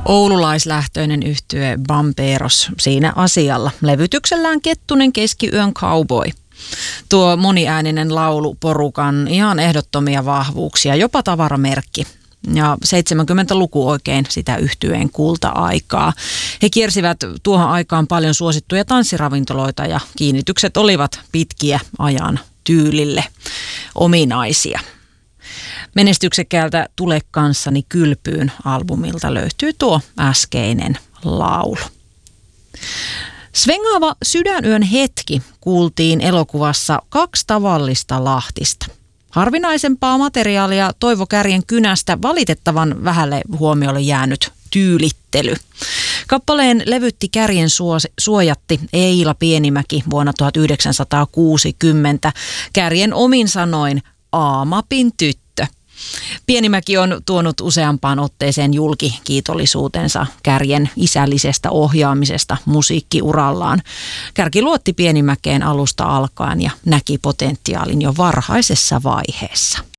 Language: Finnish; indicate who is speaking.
Speaker 1: Oululaislähtöinen yhtye Bamperos siinä asialla. Levytyksellään Kettunen keskiyön cowboy. Tuo moniääninen laulu porukan ihan ehdottomia vahvuuksia, jopa tavaramerkki. Ja 70-luku oikein sitä yhtyeen kulta-aikaa. He kiersivät tuohon aikaan paljon suosittuja tanssiravintoloita ja kiinnitykset olivat pitkiä ajan tyylille ominaisia. Menestyksekkäältä Tule kanssani kylpyyn -albumilta löytyy tuo äskeinen laulu. Svengaava sydänyön hetki kuultiin elokuvassa Kaksi tavallista Lahtista. Harvinaisempaa materiaalia Toivo Kärjen kynästä valitettavan vähälle huomiolle jäänyt tyylittely. Kappaleen levytti Kärjen suojatti Eila Pienimäki vuonna 1960. Kärjen omin sanoin A-mapin tyttö. Pienimäki on tuonut useampaan otteeseen julki kiitollisuutensa Kärjen isällisestä ohjaamisesta musiikkiurallaan. Kärki luotti Pienimäkeen alusta alkaen ja näki potentiaalin jo varhaisessa vaiheessa.